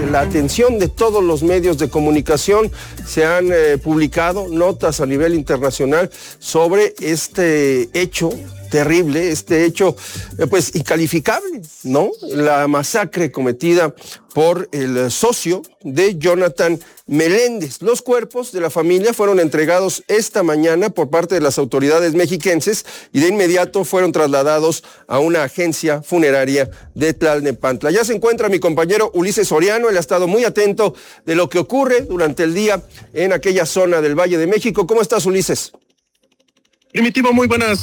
la atención de todos los medios de comunicación. Se han publicado notas a nivel internacional sobre este hecho terrible, este hecho pues incalificable, ¿no? La masacre cometida por el socio de Jonathan Meléndez. Los cuerpos de la familia fueron entregados esta mañana por parte de las autoridades mexiquenses y de inmediato fueron trasladados a una agencia funeraria de Tlalnepantla. Ya se encuentra mi compañero Ulises Soriano, él ha estado muy atento de lo que ocurre durante el día en aquella zona del Valle de México. ¿Cómo estás, Ulises? Primitivo, muy buenas